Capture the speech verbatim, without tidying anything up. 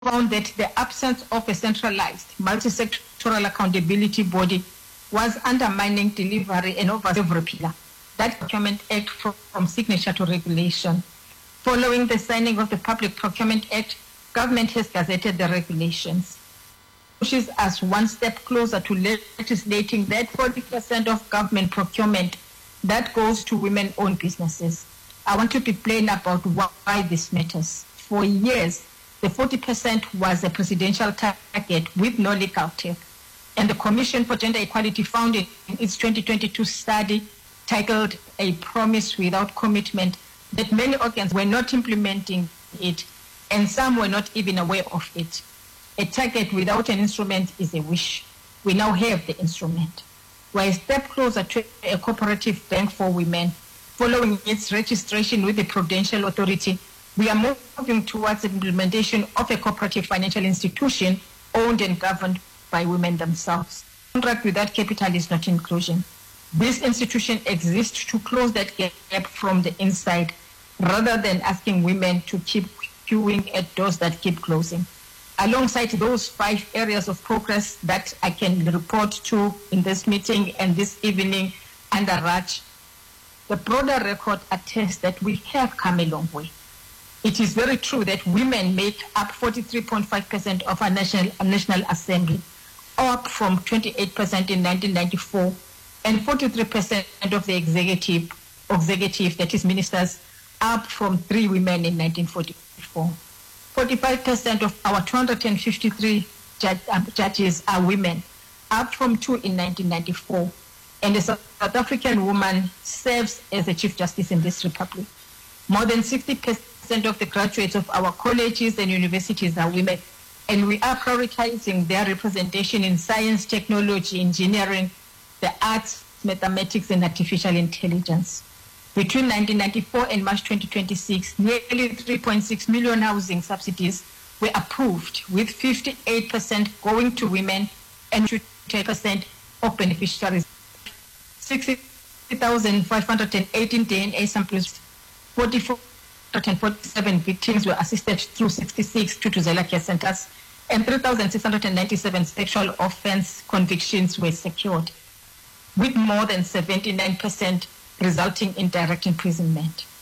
found that the absence of a centralized multi-sectoral accountability body was undermining delivery and oversight of every pillar. That Procurement Act from, from signature to regulation. Following the signing of the Public Procurement Act, government has gazetted the regulations, pushes us one step closer to legislating that forty percent of government procurement that goes to women-owned businesses. I want to be plain about why this matters. For years, the forty percent was a presidential target with no legal teeth. And the Commission for Gender Equality found in its twenty twenty-two study titled A Promise Without Commitment that many organs were not implementing it and some were not even aware of it. A target without an instrument is a wish. We now have the instrument. We're a step closer to a cooperative bank for women. Following its registration with the Prudential Authority, we are moving towards the implementation of a cooperative financial institution owned and governed by women themselves. Contract without capital is not inclusion. This institution exists to close that gap from the inside, rather than asking women to keep queuing at doors that keep closing. Alongside those five areas of progress that I can report to in this meeting and this evening under Raj, the broader record attests that we have come a long way. It is very true that women make up forty-three point five percent of our National, National Assembly, up from twenty-eight percent in nineteen ninety-four, and forty-three percent of the executive, executive, that is ministers, up from three women in nineteen forty-four. forty-five percent of our two hundred fifty-three judge, uh, judges are women, up from two in nineteen ninety-four. And a South African woman serves as a Chief Justice in this republic. More than sixty percent of the graduates of our colleges and universities are women, and we are prioritizing their representation in science, technology, engineering, the arts, mathematics, and artificial intelligence. Between nineteen ninety-four and March twenty twenty-six, nearly three point six million housing subsidies were approved, with fifty-eight percent going to women and twenty percent of beneficiaries. sixty thousand five hundred eighteen D N A samples, forty-four hundred forty-seven victims were assisted through sixty-six Thuthuzela care centers, and three thousand six hundred ninety-seven sexual offense convictions were secured, with more than seventy-nine percent resulting in direct imprisonment.